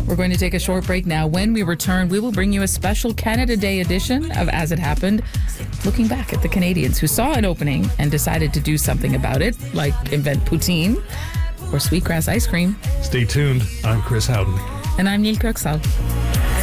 We're going to take a short break now. When we return, we will bring you a special Canada Day edition of As It Happened, looking back at the Canadians who saw an opening and decided to do something about it, like invent poutine or sweetgrass ice cream. Stay tuned. I'm Chris Howden. And I'm Neil Kirksall.